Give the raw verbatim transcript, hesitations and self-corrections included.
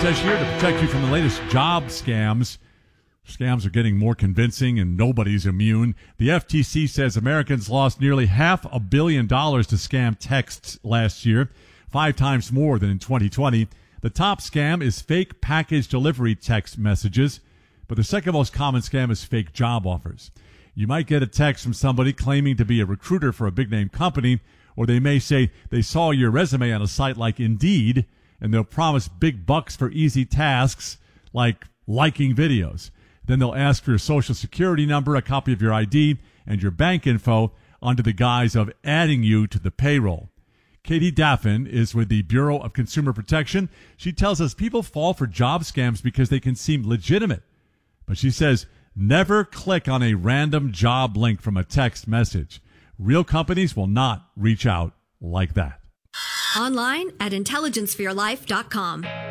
says here to protect you from the latest job scams. Scams are getting more convincing and nobody's immune. The F T C says Americans lost nearly half a billion dollars to scam texts last year, five times more than in twenty twenty. The top scam is fake package delivery text messages, but the second most common scam is fake job offers. You might get a text from somebody claiming to be a recruiter for a big-name company, or they may say they saw your resume on a site like Indeed, and they'll promise big bucks for easy tasks like liking videos. Then they'll ask for your social security number, a copy of your I D, and your bank info under the guise of adding you to the payroll. Katie Daffin is with the Bureau of Consumer Protection. She tells us people fall for job scams because they can seem legitimate. But she says never click on a random job link from a text message. Real companies will not reach out like that. Online at intelligence for your life dot com.